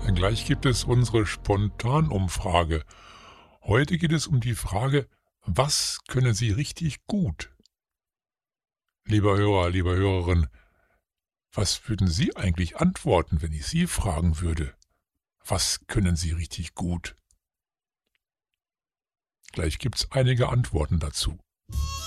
Gleich gibt es unsere Spontanumfrage. Heute geht es um die Frage, was können Sie richtig gut? Lieber Hörer, liebe Hörerin, was würden Sie eigentlich antworten, wenn ich Sie fragen würde? Was können Sie richtig gut? Gleich gibt's einige Antworten dazu.